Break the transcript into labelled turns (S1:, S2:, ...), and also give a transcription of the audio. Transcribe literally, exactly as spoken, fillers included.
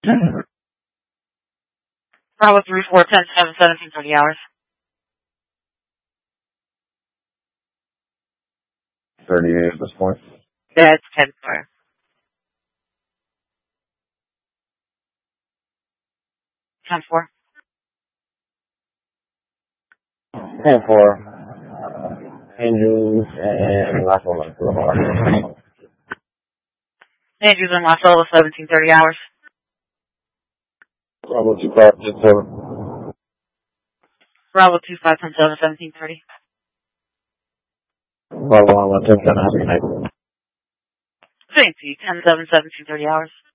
S1: Bravo three four ten seven seventeen thirty hours.
S2: thirty-eight at this point.
S1: Yeah, it's ten four. ten four.
S2: ten four. Andrews and last one.
S1: Andrews and Los Angeles seventeen thirty hours.
S2: Bravo two five ten seven.
S1: Bravo two five ten seven seventeen thirty.
S2: Bravo one ten seven.
S1: Same to you, ten seven seventeen thirty hours.